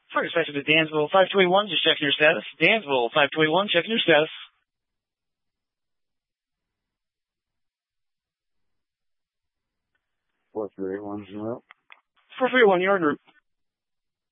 First dispatch to Dansville 5281, just checking your status. Dansville 5281, checking your status. 4381, 4381, your group.